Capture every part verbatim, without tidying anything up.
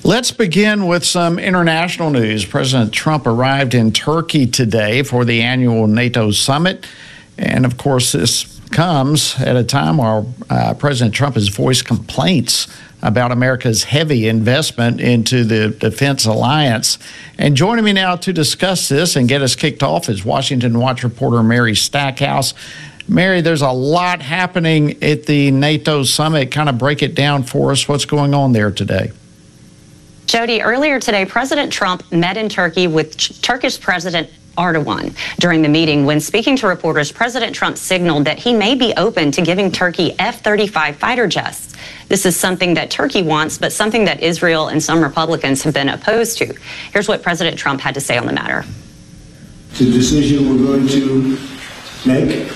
Let's begin with some international news. President Trump arrived in Turkey today for the annual NATO summit. And of course, this comes at a time while uh, President Trump has voiced complaints about America's heavy investment into the defense alliance. And joining me now to discuss this and get us kicked off is Washington Watch reporter Mary Stackhouse. Mary, there's a lot happening at the NATO summit. Kind of break it down for us. What's going on there today? Jody, earlier today, President Trump met in Turkey with Turkish President Erdogan. During the meeting, when speaking to reporters, President Trump signaled that he may be open to giving Turkey F thirty-five fighter jets. This is something that Turkey wants, but something that Israel and some Republicans have been opposed to. Here's what President Trump had to say on the matter. It's a decision we're going to make.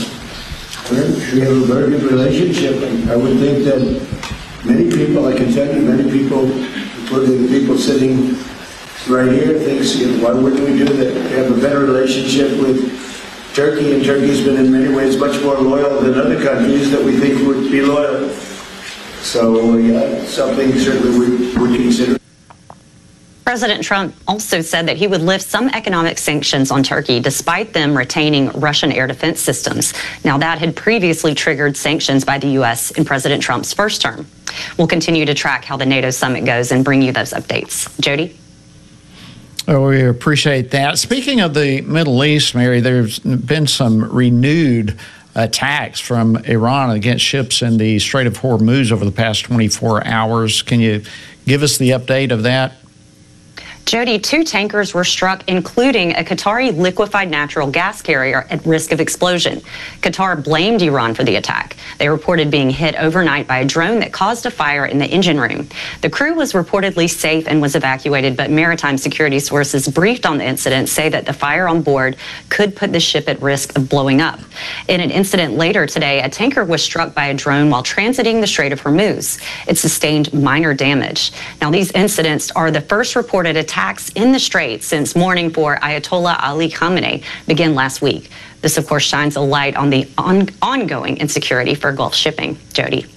We have a very good relationship, and I would think that many people, I can tell you, many people, including the people sitting right here, thinks, you know, why wouldn't we do that? We have a better relationship with Turkey, and Turkey's been in many ways much more loyal than other countries that we think would be loyal. So, yeah, something certainly we would consider. President Trump also said that he would lift some economic sanctions on Turkey despite them retaining Russian air defense systems. Now, that had previously triggered sanctions by the U S in President Trump's first term. We'll continue to track how the NATO summit goes and bring you those updates. Jody? Oh, we appreciate that. Speaking of the Middle East, Mary, there's been some renewed attacks from Iran against ships in the Strait of Hormuz over the past twenty-four hours. Can you give us the update of that? Jody, two tankers were struck, including a Qatari liquefied natural gas carrier at risk of explosion. Qatar blamed Iran for the attack. They reported being hit overnight by a drone that caused a fire in the engine room. The crew was reportedly safe and was evacuated, but maritime security sources briefed on the incident say that the fire on board could put the ship at risk of blowing up. In an incident later today, a tanker was struck by a drone while transiting the Strait of Hormuz. It sustained minor damage. Now, these incidents are the first reported attacks attacks in the Strait since mourning for Ayatollah Ali Khamenei began last week. This, of course, shines a light on the on ongoing insecurity for Gulf shipping. Jody.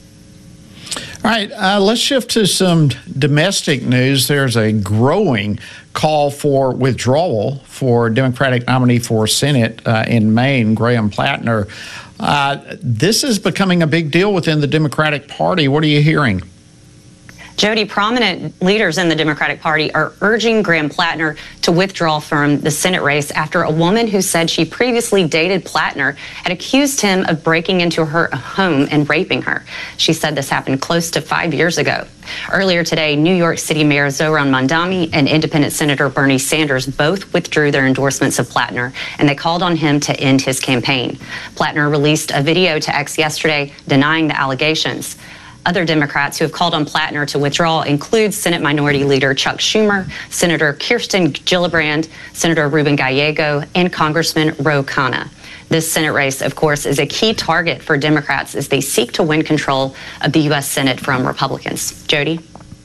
All right, uh, let's shift to some domestic news. There's a growing call for withdrawal for Democratic nominee for Senate uh, in Maine, Graham Plattner. Uh, this is becoming a big deal within the Democratic Party. What are you hearing? Jody, prominent leaders in the Democratic Party are urging Graham Plattner to withdraw from the Senate race after a woman who said she previously dated Plattner had accused him of breaking into her home and raping her. She said this happened close to five years ago. Earlier today, New York City Mayor Zohran Mamdani and Independent Senator Bernie Sanders both withdrew their endorsements of Plattner, and they called on him to end his campaign. Plattner released a video to X yesterday denying the allegations. Other Democrats who have called on Plattner to withdraw include Senate Minority Leader Chuck Schumer, Senator Kirsten Gillibrand, Senator Ruben Gallego, and Congressman Ro Khanna. This Senate race, of course, is a key target for Democrats as they seek to win control of the U S Senate from Republicans. Jody?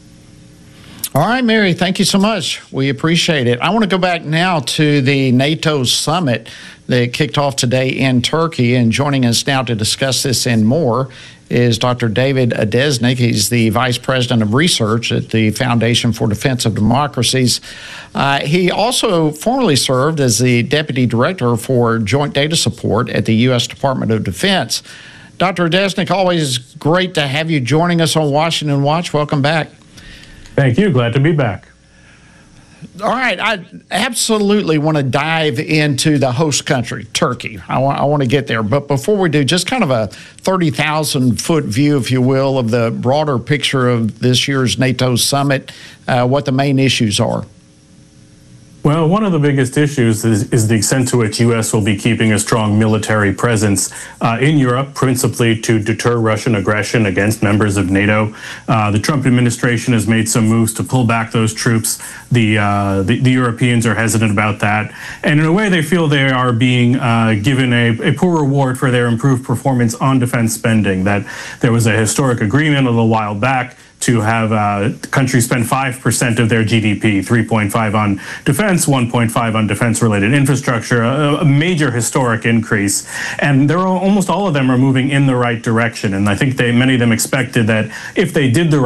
All right, Mary, thank you so much. We appreciate it. I want to go back now to the NATO summit that kicked off today in Turkey, and joining us now to discuss this and more is Doctor David Adesnik. He's the Vice President of Research at the Foundation for Defense of Democracies. Uh, he also formerly served as the Deputy Director for Joint Data Support at the U S Department of Defense. Doctor Adesnik, always great to have you joining us on Washington Watch. Welcome back. Thank you. Glad to be back. All right. I absolutely want to dive into the host country, Turkey. I want, I want to get there. But before we do, just kind of a thirty thousand foot view, if you will, of the broader picture of this year's NATO summit, uh, what the main issues are. Well, one of the biggest issues is, is the extent to which U S will be keeping a strong military presence uh, in Europe, principally to deter Russian aggression against members of NATO. Uh, the Trump administration has made some moves to pull back those troops. The, uh, the, the Europeans are hesitant about that. And in a way, they feel they are being uh, given a, a poor reward for their improved performance on defense spending, that there was a historic agreement a little while back to have uh, countries spend five percent of their G D P, three point five on defense, one point five on defense-related infrastructure, a, a major historic increase. And they're almost all of them are moving in the right direction. And I think they, many of them expected that if they did the